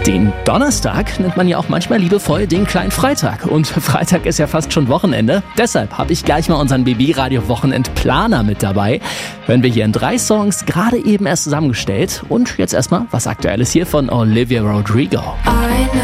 Den Donnerstag nennt man ja auch manchmal liebevoll den kleinen Freitag. Und Freitag ist ja fast schon Wochenende. Deshalb habe ich gleich mal unseren BB-Radio-Wochenendplaner mit dabei. Hören wir hier in 3 Songs, gerade eben erst zusammengestellt. Und jetzt erstmal was Aktuelles hier von Olivia Rodrigo.